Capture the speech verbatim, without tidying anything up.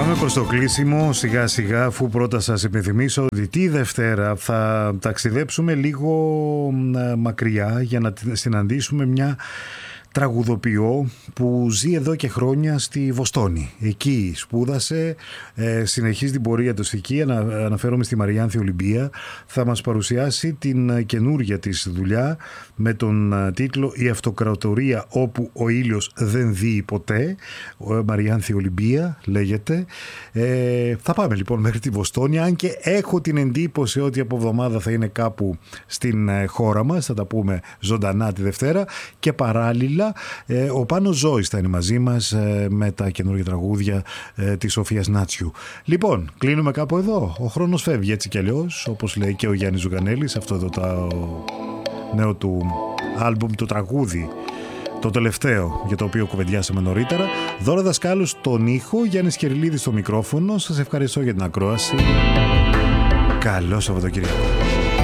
Πάμε προς το κλείσιμο σιγά σιγά, αφού πρώτα σας υπενθυμίσω ότι τη Δευτέρα θα ταξιδέψουμε λίγο μακριά για να συναντήσουμε μια τραγουδοποιό που ζει εδώ και χρόνια στη Βοστόνη. Εκεί σπούδασε, ε, συνεχίζει την πορεία του εκεί. Ανα, αναφέρομαι στη Μαριάνθη Ολυμπία. Θα μας παρουσιάσει την καινούργια της δουλειά με τον τίτλο «Η Αυτοκρατορία όπου ο ήλιος δεν δει ποτέ». Μαριάνθη Ολυμπία λέγεται. Ε, θα πάμε λοιπόν μέχρι τη Βοστόνη, αν και έχω την εντύπωση ότι από εβδομάδα θα είναι κάπου στην χώρα μας. Θα τα πούμε ζωντανά τη Δευτέρα και παράλληλα ο Πάνος Ζώης θα είναι μαζί μας με τα καινούργια τραγούδια της Σοφίας Νάτσιου. Λοιπόν, κλείνουμε κάπου εδώ. Ο χρόνος φεύγει έτσι κι αλλιώς, όπως λέει και ο Γιάννης Ζουγανέλης. Αυτό εδώ το νέο του άλμπουμ, το τραγούδι, το τελευταίο για το οποίο κουβεντιάσαμε νωρίτερα. Δώρα Δασκάλου στον ήχο, Γιάννης Κερλίδης στο μικρόφωνο. Σας ευχαριστώ για την ακρόαση. Καλό Σαββατοκύριακο.